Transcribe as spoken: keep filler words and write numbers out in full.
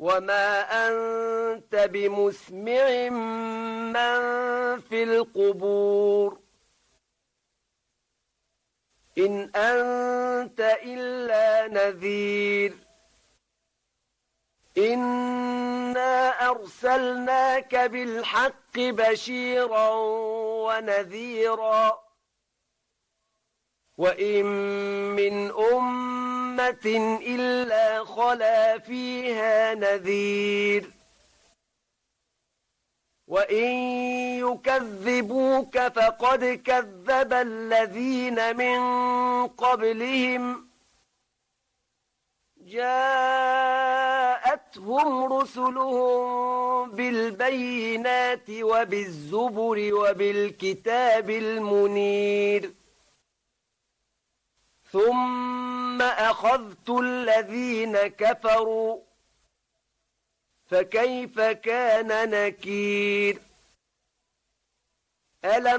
وما أنت بمسمع من في القبور إن أنت إلا نذير إنا أرسلناك بالحق بشيرا ونذيرا وإن من أمة إلا خلا فيها نذير وإن يكذبوك فقد كذب الذين من قبلهم جاءتهم رسلهم بالبينات وبالزبر وبالكتاب المنير ثم أخذت الذين كفروا فكيف كان نكير